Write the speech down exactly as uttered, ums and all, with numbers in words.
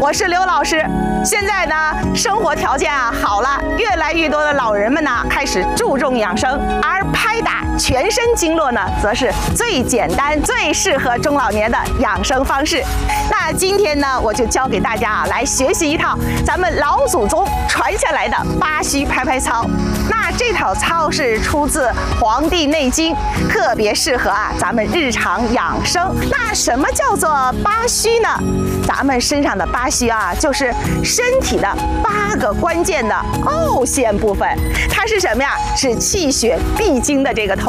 我是刘老师。现在呢，生活条件啊好了，越来越多的老人们呢开始注重养生，而拍打全身经络呢，则是最简单、最适合中老年的养生方式。那今天呢，我就教给大家啊来学习一套咱们老祖宗传下来的八虚拍拍操。那这套操是出自《黄帝内经》，特别适合啊咱们日常养生。那什么叫做八虚呢？咱们身上的八虚啊，就是身体的八个关键的凹陷部分。它是什么呀？是气血必经的这个通